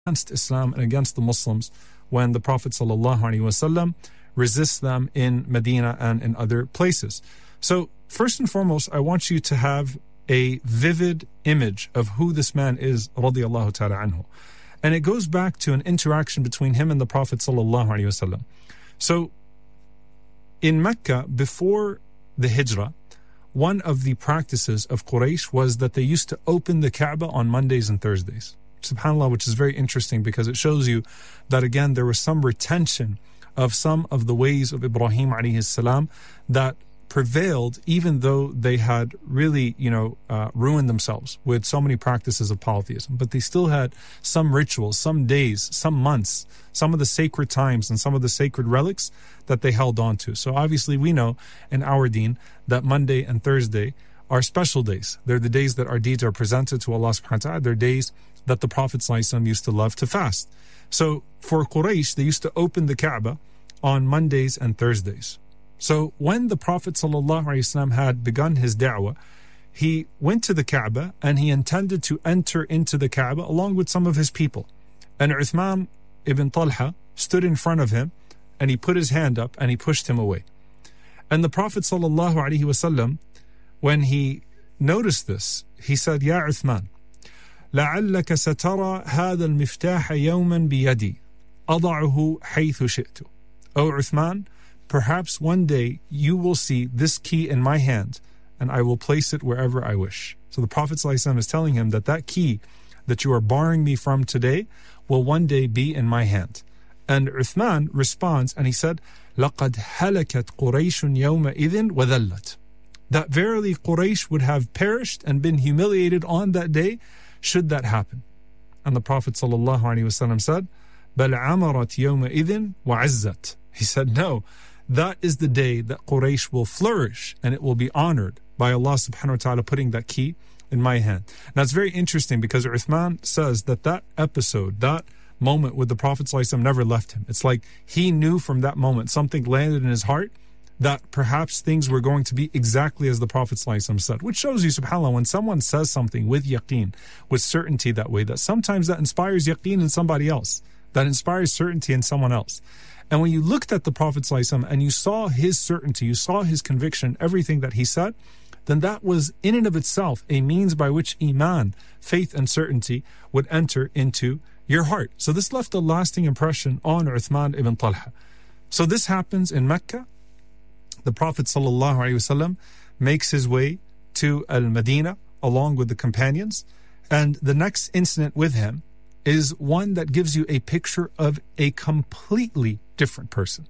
against Islam and against the Muslims when the Prophet ﷺ resists them in Medina and in other places. So first and foremost, I want you to have a vivid image of who this man is, radiyallahu ta'ala anhu. And it goes back to an interaction between him and the Prophet ﷺ. So in Mecca, before the Hijrah, one of the practices of Quraysh was that they used to open the Kaaba on Mondays and Thursdays. SubhanAllah, which is very interesting because it shows you that again there was some retention of some of the ways of Ibrahim alayhi salam that prevailed, even though they had really, ruined themselves with so many practices of polytheism. But they still had some rituals, some days, some months, some of the sacred times and some of the sacred relics that they held on to. So obviously we know in our deen that Monday and Thursday are special days. They're the days that our deeds are presented to Allah subhanahu wa ta'ala. They're days that the Prophet ﷺ used to love to fast. So for Quraysh, they used to open the Kaaba on Mondays and Thursdays. So when the Prophet ﷺ had begun his da'wah, he went to the Kaaba and he intended to enter into the Kaaba along with some of his people. And Uthman ibn Talha stood in front of him and he put his hand up and he pushed him away. And the Prophet ﷺ, when he noticed this, he said, Ya Uthman, لعلك سترى هذا المفتاح يوما بيدي أضعه حيث شئت. O Uthman, perhaps one day you will see this key in my hand and I will place it wherever I wish. So the Prophet ﷺ is telling him that key that you are barring me from today will one day be in my hand. And Uthman responds and he said, لَقَدْ هَلَكَتْ قُرَيْشٌ يَوْمَئِذٍ وَذَلَّتْ. That verily Quraysh would have perished and been humiliated on that day should that happen. And the Prophet ﷺ said, بَلْ عَمَرَتْ يَوْمَئِذٍ وَعِزَّتْ. He said, no, that is the day that Quraysh will flourish and it will be honored by Allah subhanahu wa ta'ala putting that key in my hand. Now it's very interesting because Uthman says that episode, that moment with the Prophet ﷺ never left him. It's like he knew from that moment, something landed in his heart that perhaps things were going to be exactly as the Prophet ﷺ said, which shows you, subhanAllah, when someone says something with yaqeen, with certainty that way, that sometimes that inspires yaqeen in somebody else, that inspires certainty in someone else. And when you looked at the Prophet ﷺ and you saw his certainty, you saw his conviction, everything that he said, then that was in and of itself a means by which iman, faith and certainty would enter into your heart. So this left a lasting impression on Uthman ibn Talha. So this happens in Mecca. The Prophet ﷺ makes his way to Al-Madinah along with the companions. And the next incident with him is one that gives you a picture of a completely different person.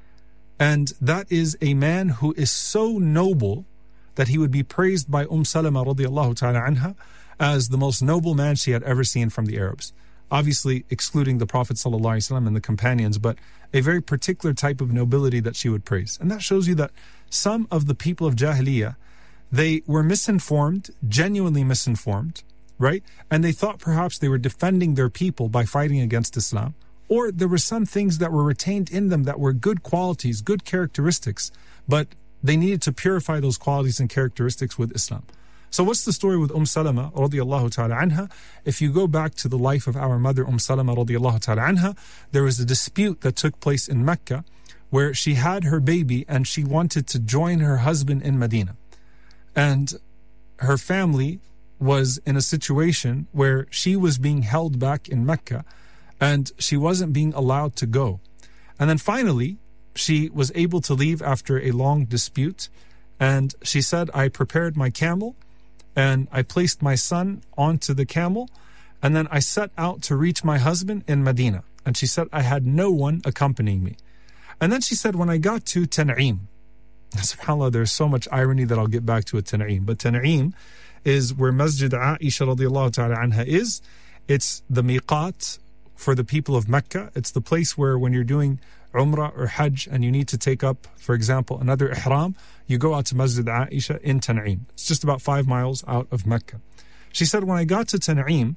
And that is a man who is so noble that he would be praised by Salama radiyallahu ta'ala anha as the most noble man she had ever seen from the Arabs. Obviously excluding the Prophet ﷺ and the companions, but a very particular type of nobility that she would praise. And that shows you that some of the people of Jahiliyyah, they were misinformed, genuinely misinformed, right? And they thought perhaps they were defending their people by fighting against Islam. Or there were some things that were retained in them that were good qualities, good characteristics, but they needed to purify those qualities and characteristics with Islam. So what's the story with Salama radiyallahu ta'ala anha? If you go back to the life of our mother Salama radiyallahu ta'ala anha, there was a dispute that took place in Mecca where she had her baby and she wanted to join her husband in Medina. And her family was in a situation where she was being held back in Mecca and she wasn't being allowed to go. And then finally, she was able to leave after a long dispute. And she said, I prepared my camel and I placed my son onto the camel. And then I set out to reach my husband in Medina. And she said, I had no one accompanying me. And then she said, when I got to Tan'im, subhanAllah, there's so much irony that I'll get back to at Tan'im. But Tan'im is where Masjid Aisha radiyallahu ta'ala anha is. It's the miqat for the people of Mecca. It's the place where when you're doing Umrah or Hajj and you need to take up, for example, another ihram, you go out to Masjid Aisha in Tan'im. It's just about 5 miles out of Mecca. She said, when I got to Tan'im,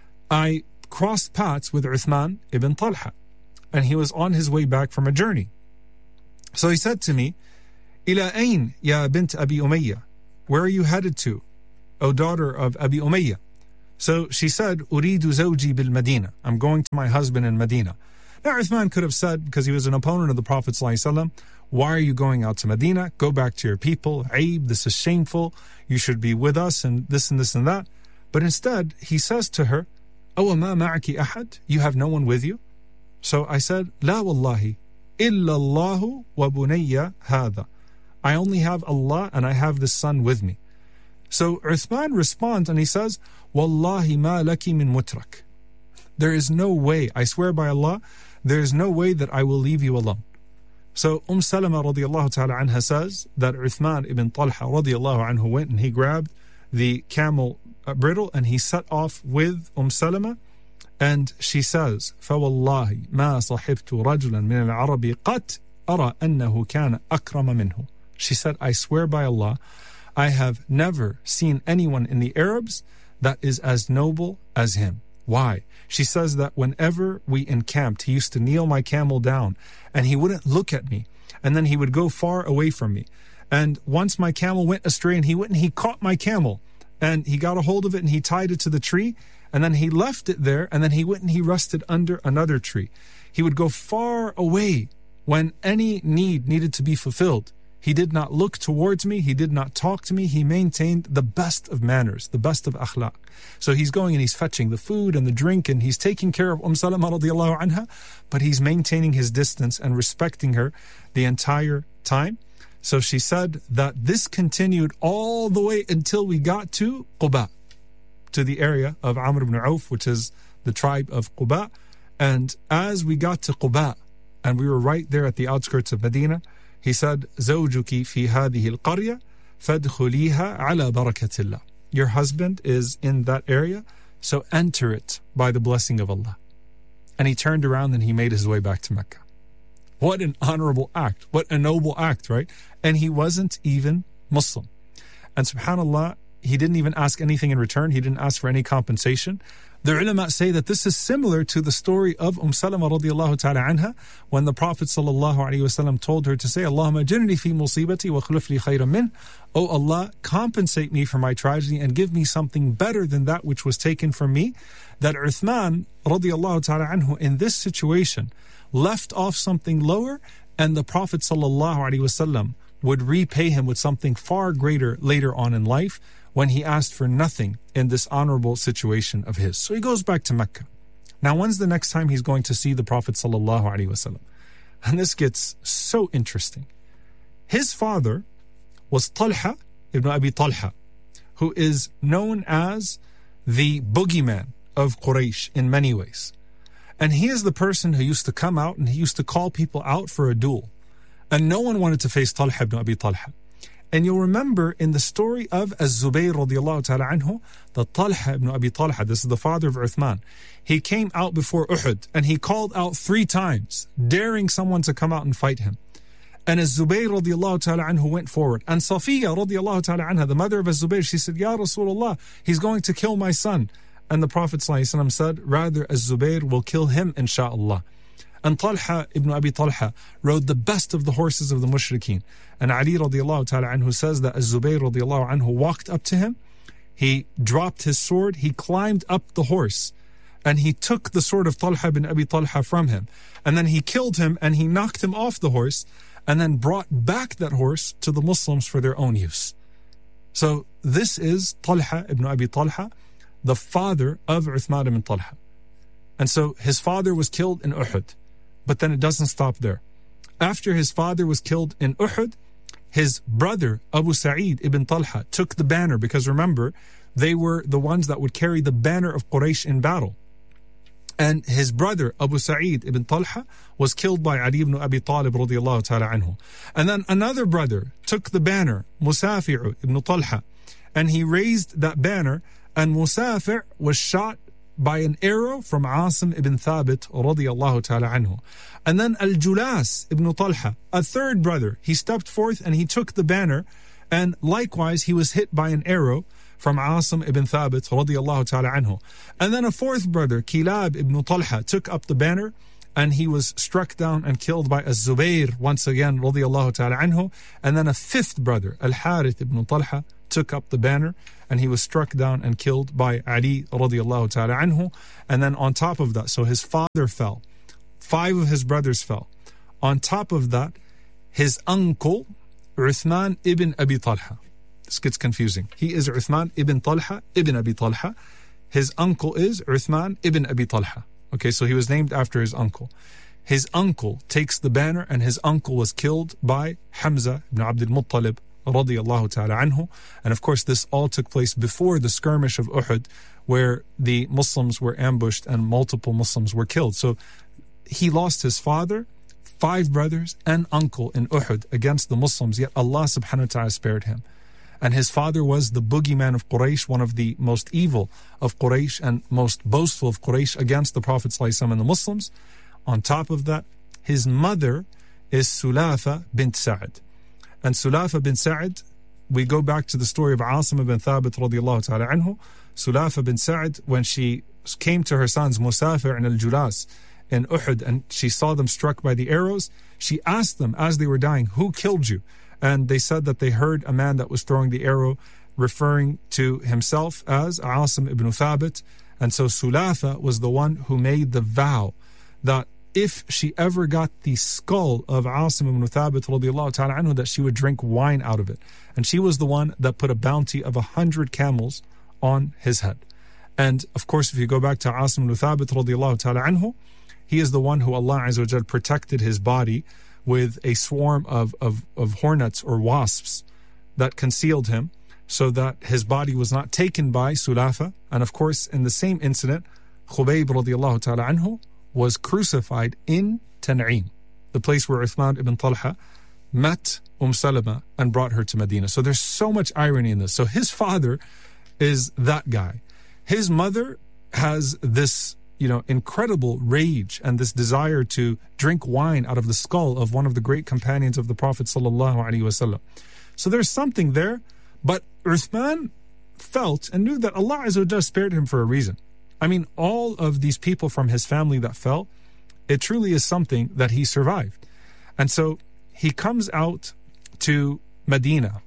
I crossed paths with Uthman ibn Talha, and he was on his way back from a journey. So he said to me, إِلَى أَيْنَ يَا بِنْتَ أَبِي أُمَيَّةَ? Where are you headed to, O daughter of Abi Umayyah? So she said, أريد زوجي بالمدينة. I'm going to my husband in Medina. Now Uthman could have said, because he was an opponent of the Prophet ﷺ, why are you going out to Medina? Go back to your people. Aib, this is shameful. You should be with us and this and this and that. But instead, he says to her, أو ما معك أحد? You have no one with you? So I said, لا والله إلا الله وبني هذا. I only have Allah and I have this son with me. So Uthman responds and he says, Wallahi ma laki min mutrak. There is no way, I swear by Allah, there is no way that I will leave you alone. So Salama radiallahu ta'ala anha says that Uthman ibn Talha radiallahu anhu went and he grabbed the camel bridle and he set off with Salama, and she says, فَوَاللَّهِ مَا صَحِبْتُ رَجُلًا مِنَ الْعَرَبِ قَدْ أَرَى أَنَّهُ كَانَ أَكْرَمَ مِنْهُ. She said, I swear by Allah, I have never seen anyone in the Arabs that is as noble as him. Why? She says that whenever we encamped, he used to kneel my camel down and he wouldn't look at me, and then he would go far away from me. And once my camel went astray and he caught my camel and he got a hold of it and he tied it to the tree, and then he left it there, and then he went and he rested under another tree. He would go far away when any need needed to be fulfilled. He did not look towards me. He did not talk to me. He maintained the best of manners, the best of akhlaq. So he's going and he's fetching the food and the drink and he's taking care of Salama radiallahu anha, but he's maintaining his distance and respecting her the entire time. So she said that this continued all the way until we got to Quba, to the area of Amr ibn Auf, which is the tribe of Quba. And as we got to Quba, and we were right there at the outskirts of Medina, he said, زوجك في هذه القرية فادخليها على بركة الله. Your husband is in that area, so enter it by the blessing of Allah. And he turned around and he made his way back to Mecca. What an honorable act. What a noble act, right? And he wasn't even Muslim. And subhanAllah, he didn't even ask anything in return. He didn't ask for any compensation. The ulama say that this is similar to the story of Salama radiallahu ta'ala anha, when the Prophet sallallahu alaihi wasallam told her to say, Allahumma ajirni fi musibati wa khuluf li khayran min. Oh Allah, compensate me for my tragedy and give me something better than that which was taken from me. That Uthman radiallahu ta'ala anhu in this situation left off something lower, and the Prophet sallallahu alaihi wasallam would repay him with something far greater later on in life, when he asked for nothing in this honorable situation of his. So he goes back to Mecca. Now, when's the next time he's going to see the Prophet sallallahu alaihi wasallam? And this gets so interesting. His father was Talha ibn Abi Talha, who is known as the boogeyman of Quraysh in many ways. And he is the person who used to come out and he used to call people out for a duel. And no one wanted to face Talha ibn Abi Talha. And you'll remember in the story of Az-Zubayr radiallahu ta'ala anhu, that Talha ibn Abi Talha, this is the father of Uthman, he came out before Uhud and he called out 3 times, daring someone to come out and fight him. And Az-Zubayr radiallahu ta'ala anhu went forward. And Safiya radiallahu ta'ala anha, the mother of Az-Zubayr, she said, Ya Rasulullah, he's going to kill my son. And the Prophet ﷺ said, rather Az-Zubayr will kill him, insha'Allah. And Talha ibn Abi Talha rode the best of the horses of the mushrikeen. And Ali radiallahu ta'ala anhu says that Az-Zubayr radiallahu anhu walked up to him, he dropped his sword, he climbed up the horse, and he took the sword of Talha ibn Abi Talha from him. And then he killed him and he knocked him off the horse, and then brought back that horse to the Muslims for their own use. So this is Talha ibn Abi Talha, the father of Uthman ibn Talha. And so his father was killed in Uhud. But then it doesn't stop there. After his father was killed in Uhud, his brother Abu Sa'id ibn Talha took the banner, because remember, they were the ones that would carry the banner of Quraysh in battle. And his brother Abu Sa'id ibn Talha was killed by Ali ibn Abi Talib radiallahu ta'ala anhu. And then another brother took the banner, Musafi' ibn Talha, and he raised that banner, and Musafi' was shot by an arrow from Asim ibn Thabit radiyallahu ta'ala anhu. And then Al-Julas ibn Talha, a third brother, he stepped forth and he took the banner, and likewise he was hit by an arrow from Asim ibn Thabit radiyallahu ta'ala anhu. And then a fourth brother, Kilab ibn Talha, took up the banner and he was struck down and killed by Az-Zubayr once again radiyallahu ta'ala anhu. And then a fifth brother, Al-Harith ibn Talha, took up the banner, and he was struck down and killed by Ali radiallahu ta'ala anhu. And then on top of that, so his father fell, 5 of his brothers fell. On top of that, his uncle, Uthman ibn Abi Talha. This gets confusing. He is Uthman ibn Talha ibn Abi Talha. His uncle is Uthman ibn Abi Talha. Okay, so he was named after his uncle. His uncle takes the banner, and his uncle was killed by Hamza ibn Abdul Muttalib radiyallahu ta'ala anhu. And of course, this all took place before the skirmish of Uhud, where the Muslims were ambushed and multiple Muslims were killed. So he lost his father, 5 brothers, and uncle in Uhud against the Muslims, yet Allah subhanahu wa ta'ala spared him. And his father was the boogeyman of Quraysh, one of the most evil of Quraysh and most boastful of Quraysh against the Prophet ﷺ and the Muslims. On top of that, his mother is Sulafa bint Sa'd. And Sulafa bint Sa'd, we go back to the story of Asim ibn Thabit radiallahu ta'ala anhu. Sulafa bint Sa'd, when she came to her sons Musafir and Al-Julas in Uhud, and she saw them struck by the arrows, she asked them as they were dying, who killed you? And they said that they heard a man that was throwing the arrow referring to himself as Asim ibn Thabit. And so Sulafa was the one who made the vow that if she ever got the skull of Asim ibn Thabit radiallahu ta'ala anhu, that she would drink wine out of it. And she was the one that put a bounty of 100 camels on his head. And of course, if you go back to Asim ibn Thabit radiallahu ta'ala anhu, he is the one who Allah Azza wa Jal protected his body with a swarm of hornets or wasps that concealed him, so that his body was not taken by Sulafa. And of course, in the same incident, Khubayb radiallahu ta'ala anhu was crucified in Tan'im, the place where Uthman ibn Talha met Salama and brought her to Medina. So there's so much irony in this. So his father is that guy. His mother has this, incredible rage and this desire to drink wine out of the skull of one of the great companions of the Prophet sallallahu alaihi wasallam. So there's something there, but Uthman felt and knew that Allah Azza wa Jalla spared him for a reason. I mean, all of these people from his family that fell, it truly is something that he survived. And so he comes out to Medina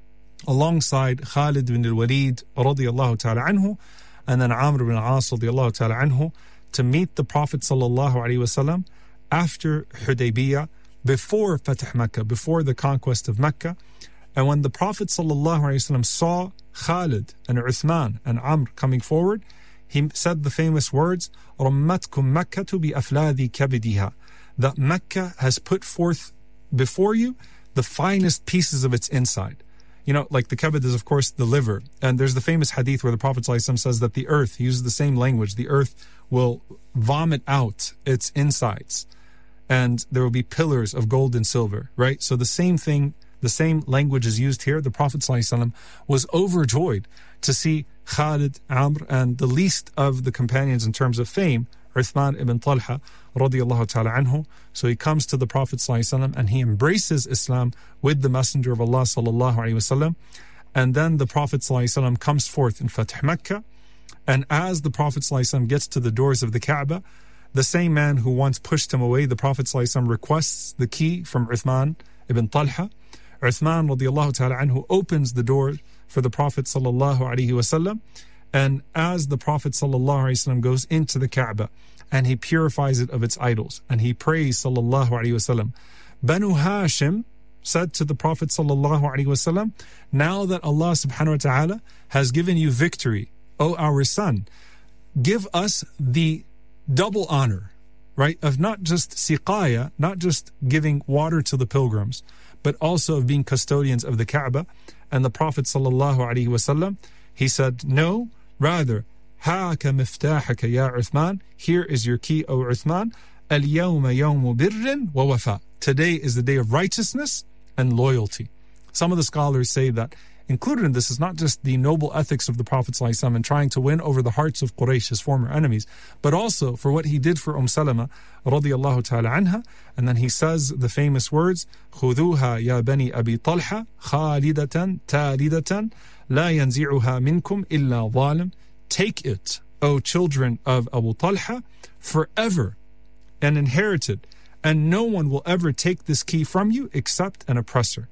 alongside Khalid bin al-Walid radiyallahu ta'ala anhu, and then Amr bin al-As radiyallahu ta'ala anhu, to meet the Prophet sallallahu alaihi wasallam after Hudaybiyah, before Fatih Mecca, before the conquest of Mecca. And when the Prophet sallallahu alaihi wasallam saw Khalid and Uthman and Amr coming forward, he said the famous words, رَمَّتْكُمْ مَكَّةُ بِأَفْلَاذِ كَبِدِهَا, that Mecca has put forth before you the finest pieces of its inside. Like the kabid is, of course, the liver. And there's the famous hadith where the Prophet ﷺ says that the earth, he uses the same language, the earth will vomit out its insides. And there will be pillars of gold and silver, right? So the same thing, the same language is used here. The Prophet ﷺ was overjoyed to see Khalid, Amr, and the least of the companions in terms of fame, Uthman ibn Talha radiyallahu ta'ala anhu. So he comes to the Prophet ﷺ and he embraces Islam with the Messenger of Allah sallallahu alaihi wasallam. And then the Prophet ﷺ comes forth in Fatih Mecca. And as the Prophet ﷺ gets to the doors of the Kaaba, the same man who once pushed him away, the Prophet ﷺ requests the key from Uthman ibn Talha. Uthman radiyallahu ta'ala anhu opens the door for the Prophet sallallahu alaihi wasallam. And as the Prophet sallallahu alaihi wasallam goes into the Kaaba and he purifies it of its idols and he prays sallallahu alaihi wasallam, Banu Hashim said to the Prophet sallallahu alaihi wasallam, now that Allah subhanahu wa ta'ala has given you victory, O our son, give us the double honor, right, of not just siqaya, not just giving water to the pilgrims, but also of being custodians of the Kaaba. And the Prophet sallallahu alaihi wasallam, he said, no, rather, هَاكَ مِفْتَاحَكَ يَا عُثْمَانَ, here is your key, O Uthman. الْيَوْمَ يَوْمُ بِرٍّ وَوَفَاء, today is the day of righteousness and loyalty. Some of the scholars say that included in this is not just the noble ethics of the Prophet ﷺ and trying to win over the hearts of Quraysh, his former enemies, but also for what he did for Salama radiyallahu ta'ala anha. And then he says the famous words, خُذُوهَا يَا بَنِي أَبِي طَلْحَةَ خَالِدَةً تَالِدَةً لَا يَنْزِعُهَا مِنْكُمْ إِلَّا ظَالِمٌ, take it, O children of Abu Talha, forever and inherited, and no one will ever take this key from you except an oppressor.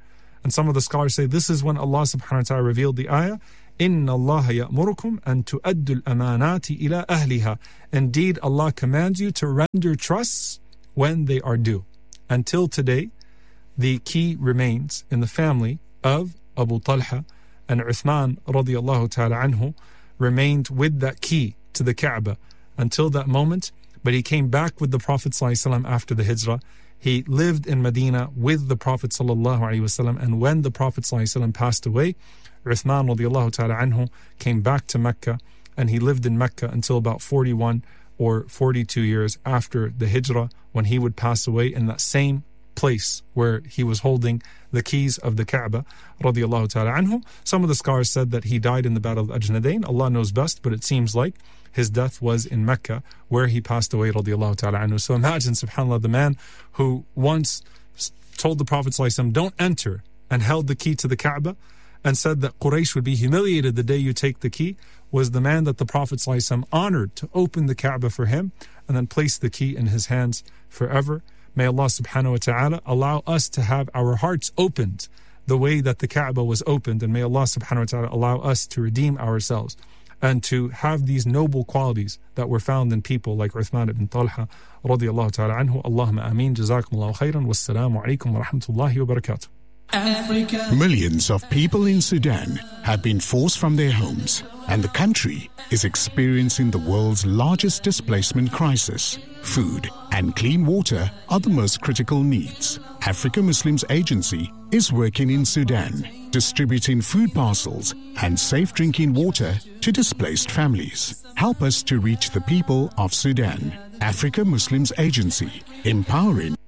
And some of the scholars say this is when Allah subhanahu wa ta'ala revealed the ayah, إِنَّ اللَّهَ يَأْمُرُكُمْ أَن تُؤَدُّوا الْأَمَانَاتِ إِلَىٰ أَهْلِهَا. Indeed, Allah commands you to render trusts when they are due. Until today, the key remains in the family of Abu Talha, and Uthman radiallahu ta'ala anhu remained with that key to the Kaaba until that moment. But he came back with the Prophet ﷺ after the Hijrah. He lived in Medina with the Prophet ﷺ, and when the Prophet ﷺ passed away, Uthman radiallahu ta'ala anhu came back to Mecca, and he lived in Mecca until about 41 or 42 years after the Hijrah, when he would pass away in that same place where he was holding the keys of the Kaaba radiallahu ta'ala anhu. Some of the scholars said that he died in the Battle of Ajnadain. Allah knows best, but it seems like his death was in Mecca, where he passed away radiallahu ta'ala anhu. So imagine, subhanAllah, the man who once told the Prophet ﷺ, don't enter, and held the key to the Kaaba and said that Quraysh would be humiliated the day you take the key, was the man that the Prophet ﷺ honored to open the Kaaba for him and then place the key in his hands forever. May Allah subhanahu wa ta'ala allow us to have our hearts opened the way that the Kaaba was opened, and may Allah subhanahu wa ta'ala allow us to redeem ourselves and to have these noble qualities that were found in people like Uthman ibn Talha radiyallahu ta'ala anhu. Allahumma ameen. Jazakumullahu khairan. Wassalamu alaikum wa rahmatullahi wa barakatuh. Africa. Millions of people in Sudan have been forced from their homes, and the country is experiencing the world's largest displacement crisis. Food and clean water are the most critical needs. Africa Muslims Agency is working in Sudan, distributing food parcels and safe drinking water to displaced families. Help us to reach the people of Sudan. Africa Muslims Agency, empowering.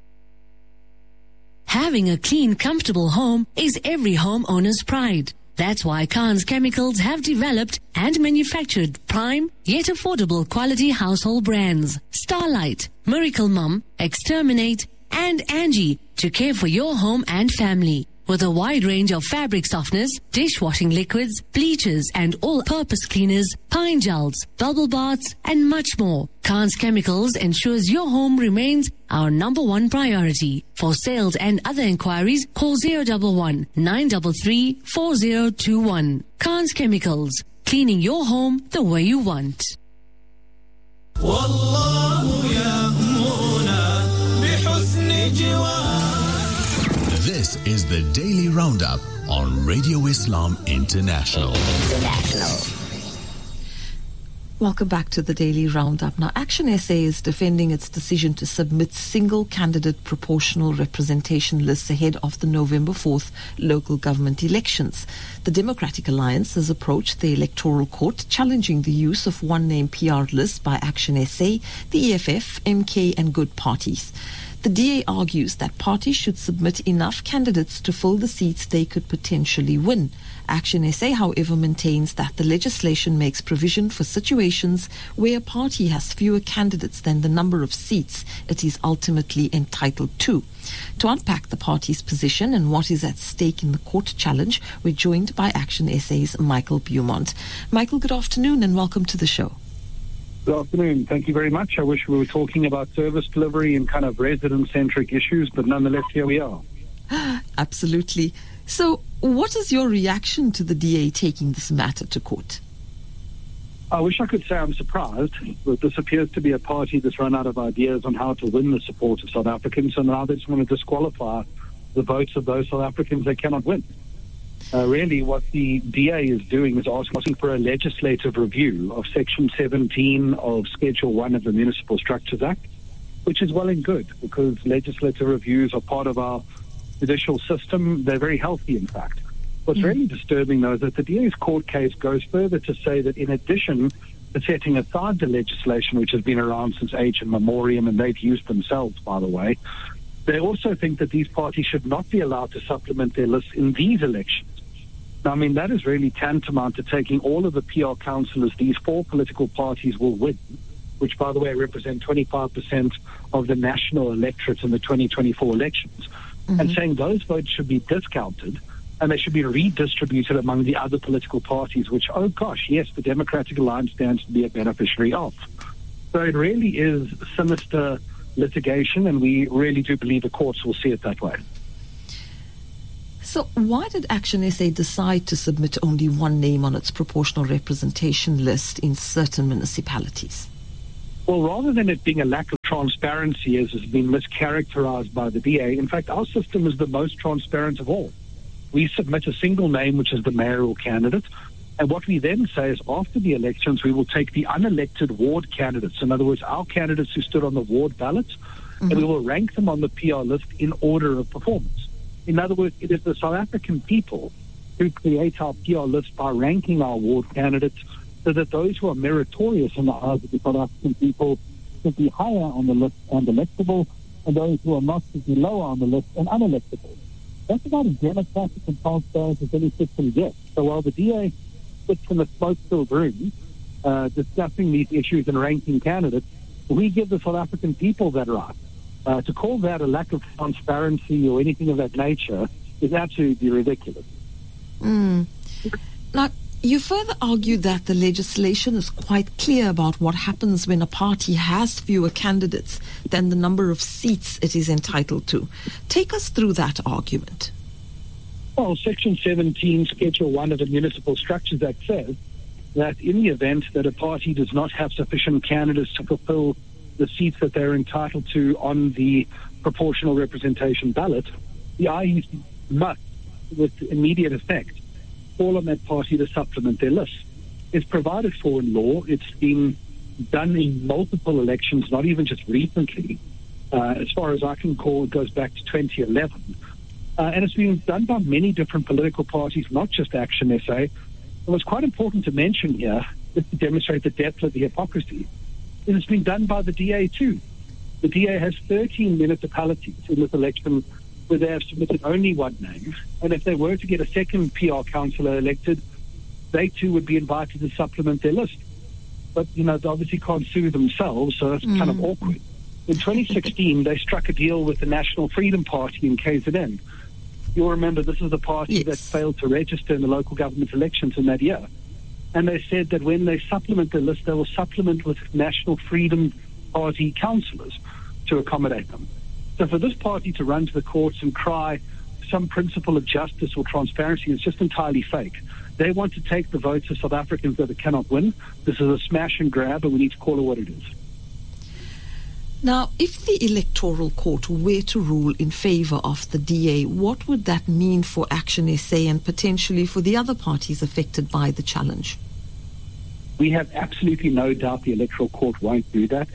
Having a clean, comfortable home is every homeowner's pride. That's why Khan's Chemicals have developed and manufactured prime yet affordable quality household brands Starlight, Miracle Mum, Exterminate, and Angie to care for your home and family. With a wide range of fabric softeners, dishwashing liquids, bleachers, and all-purpose cleaners, pine gels, bubble baths, and much more, Khan's Chemicals ensures your home remains our #1 priority. For sales and other inquiries, call 011 933 4021. Khan's Chemicals, cleaning your home the way you want. This is the Daily Roundup on Radio Islam International. Welcome back to the Daily Roundup. Now, Action SA is defending its decision to submit single-candidate proportional representation lists ahead of the November 4th local government elections. The Democratic Alliance has approached the Electoral Court challenging the use of one-name PR lists by Action SA, the EFF, MK and Good parties. The DA argues that parties should submit enough candidates to fill the seats they could potentially win. Action SA, however, maintains that the legislation makes provision for situations where a party has fewer candidates than the number of seats it is ultimately entitled to. To unpack the party's position and what is at stake in the court challenge, we're joined by Action SA's Michael Beaumont. Michael, good afternoon and welcome to the show. Good afternoon. Thank you very much. I wish we were talking about service delivery and kind of resident-centric issues, but nonetheless, here we are. Absolutely. So, what is your reaction to the DA taking this matter to court? I wish I could say I'm surprised, but this appears to be a party that's run out of ideas on how to win the support of South Africans, and now they just want to disqualify the votes of those South Africans they cannot win. Really, what the DA is doing is asking for a legislative review of Section 17 of Schedule 1 of the Municipal Structures Act, which is well and good because legislative reviews are part of our judicial system. They're very healthy, in fact. What's really disturbing, though, is that the DA's court case goes further to say that in addition to setting aside the legislation, which has been around since age immemorial, and they've used themselves, by the way, they also think that these parties should not be allowed to supplement their lists in these elections. Now, I mean, that is really tantamount to taking all of the PR councillors these four political parties will win, which, by the way, represent 25% of the national electorate in the 2024 elections, and saying those votes should be discounted and they should be redistributed among the other political parties, which, oh gosh, yes, the Democratic Alliance stands to be a beneficiary of. So it really is sinister litigation, and we really do believe the courts will see it that way. So why did Action SA decide to submit only one name on its proportional representation list in certain municipalities? Well, rather than it being a lack of transparency, as has been mischaracterized by the DA, in fact, our system is the most transparent of all. We submit a single name, which is the mayoral candidate, and what we then say is after the elections, we will take the unelected ward candidates, in other words, our candidates who stood on the ward ballots, and we will rank them on the PR list in order of performance. In other words, it is the South African people who create our PR list by ranking our ward candidates so that those who are meritorious in the eyes of the South African people should be higher on the list and electable, and those who are not should be lower on the list and unelectable. That's about as democratic and transparent as any system gets. So while the DA sits in the smoke-filled room discussing these issues and ranking candidates, we give the South African people that right. To call that a lack of transparency or anything of that nature is absolutely ridiculous. Now, you further argue that the legislation is quite clear about what happens when a party has fewer candidates than the number of seats it is entitled to. Take us through that argument. Well, Section 17, Schedule 1 of the Municipal Structures Act says that in the event that a party does not have sufficient candidates to fulfill the seats that they're entitled to on the proportional representation ballot, the IEC must, with immediate effect, call on that party to supplement their list. It's provided for in law. It's been done in multiple elections, not even just recently. As far as I can recall, it goes back to 2011. And it's been done by many different political parties, not just Action SA. And what's quite important to mention here, just to demonstrate the depth of the hypocrisy, is it's been done by the DA too. The DA has 13 municipalities in this election where they have submitted only one name, and if they were to get a second PR councillor elected, they too would be invited to supplement their list. But, they obviously can't sue themselves, so it's kind of awkward. In 2016, they struck a deal with the National Freedom Party in KZN. You'll remember this is the party that failed to register in the local government elections in that year. And they said that when they supplement the list, they will supplement with National Freedom Party councillors to accommodate them. So for this party to run to the courts and cry some principle of justice or transparency is just entirely fake. They want to take the votes of South Africans that it cannot win. This is a smash and grab, and we need to call it what it is. Now, if the Electoral Court were to rule in favour of the DA, what would that mean for Action SA and potentially for the other parties affected by the challenge? We have absolutely no doubt the Electoral Court won't do that.